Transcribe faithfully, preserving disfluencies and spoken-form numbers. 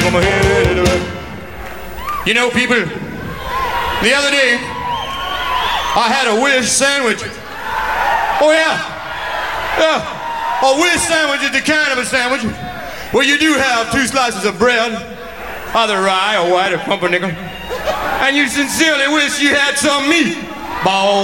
from here to there. You know, people, the other day, I had a Willis sandwich. Oh, yeah. Yeah. A Willis sandwich is the kind of a sandwich where you do have two slices of bread, either rye or white or pumpernickel, and you sincerely wish you had some meat. Ball.